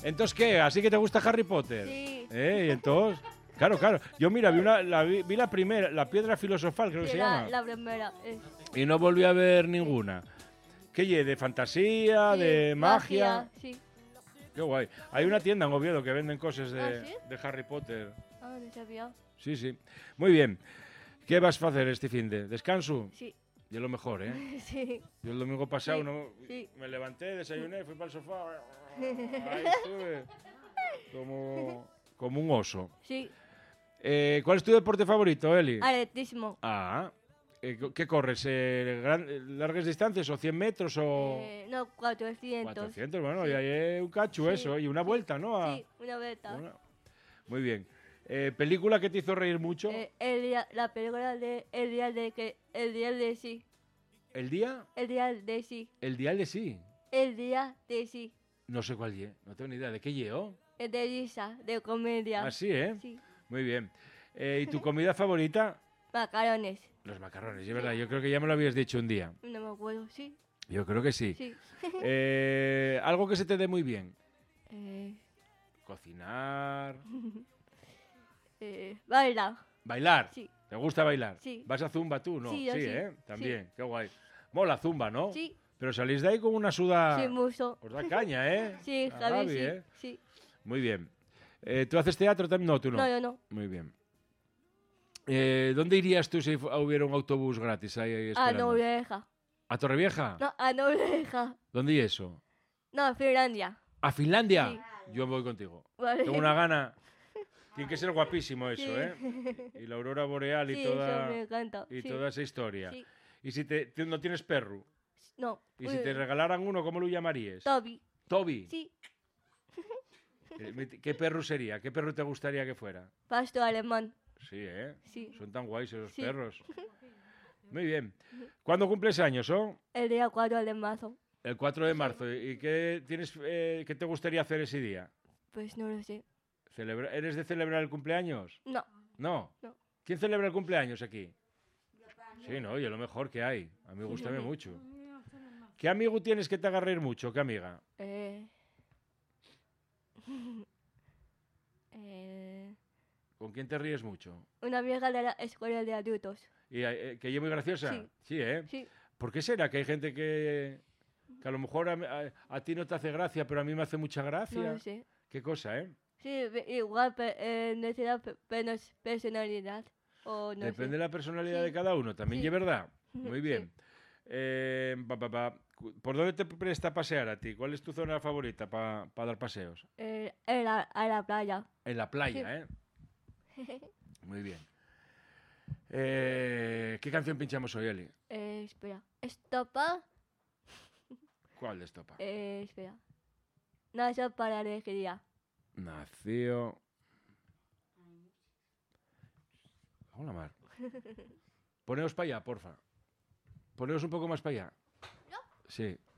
¿Entonces qué? ¿Así que te gusta Harry Potter? Sí. Y entonces... Claro, claro. Yo, mira, vi la primera, la piedra filosofal, creo que Sí, se llama. la primera. Y no volví a ver ninguna. ¿Qué lle? ¿De fantasía? Sí, ¿De magia? Sí. Qué guay. Hay una tienda en Oviedo que venden cosas ¿Ah, sí? de Harry Potter. Ah, no sabía. Sí, sí. Muy bien. ¿Qué vas a hacer este fin de? ¿Descanso? Sí. Y es lo mejor, ¿eh? Sí. Yo el domingo pasado Sí, no, sí. me levanté, desayuné, fui para el sofá. Ahí estuve. Como un oso. Sí. ¿Cuál es tu deporte favorito, Eli? Atletismo. Ah, ¿qué corres? ¿Largas distancias o 100 metros o...? No, 400. 400, bueno, Sí. y hay un cacho Sí, eso, y una vuelta, ¿no? Sí, una vuelta. Bueno, muy bien. ¿Película que te hizo reír mucho? La película de El día de sí. ¿El día? El día de sí. El dial de sí. El día de sí. No sé cuál ye, no tengo ni idea. ¿De qué llevo? Es de risa, de comedia. Ah, sí, ¿eh? Sí. Muy bien. ¿Y tu comida favorita? Macarones. Los macarrones, es verdad. Yo creo que ya me lo habías dicho un día. No me acuerdo, sí. Yo creo que sí. Sí. Algo que se te dé muy bien. eh, Cocinar. Bailar. Bailar. Sí. ¿Te gusta bailar? Sí. ¿Vas a Zumba tú? No. Sí, yo sí. ¿eh? También. Qué guay. Mola Zumba, ¿no? Sí. Pero salís de ahí con una suda... Sí, mucho. Os da caña, ¿eh? Sí, A Javi, Gaby, sí. ¿eh? Sí. Muy bien. ¿Tú haces teatro también? No, tú no. No, yo no. Muy bien. ¿Dónde irías tú si hubiera un autobús gratis ahí A esperando? Noruega. ¿A Torrevieja? No, a Noruega. ¿Dónde y eso? No, a Finlandia. ¿A Finlandia? Sí. Yo voy contigo. Vale. Tengo una gana. Tiene que ser guapísimo eso, Sí. ¿eh? Y la aurora boreal y Sí, toda... eso me encanta. Y Sí. toda esa historia. Sí. Y si no tienes perro, No. y si te regalaran uno, ¿cómo lo llamarías? Toby. Toby. Sí. ¿Qué perro sería? ¿Qué perro te gustaría que fuera? Pastor alemán. Sí, ¿eh? Sí. Son tan guays esos Sí. perros. Muy bien. ¿Cuándo cumples años, oh? El día 4 de marzo. El 4 de marzo. ¿Y qué qué te gustaría hacer ese día? Pues no lo sé. ¿Eres de celebrar el cumpleaños? No. No. No. ¿Quién celebra el cumpleaños aquí? Sí, no, y es lo mejor que hay. A mí me gusta mucho. ¿Qué amigo tienes que te haga reír mucho? ¿Qué amiga? ¿Con quién te ríes mucho? Una vieja de la escuela de adultos. ¿Y que ella es muy graciosa? Sí. Sí, ¿eh? Sí. ¿Por qué será que hay gente que a lo mejor a ti no te hace gracia, pero a mí me hace mucha gracia? No lo sé. Qué cosa, ¿eh? Sí, igual necesita personalidad. O no Depende sé. de la personalidad Sí. de cada uno, también Sí. es verdad. Muy Sí. bien. ¿Por dónde te presta a pasear a ti? ¿Cuál es tu zona favorita para dar paseos? A la playa. En la playa, Sí. ¿eh? Muy bien. ¿Qué canción pinchamos hoy, Eli? Espera. Estopa. ¿Cuál de estopa? Espera. Nació para la alegría. Nació... Hola, Mar. Poneos para allá, porfa. Poneos un poco más para allá. Sí.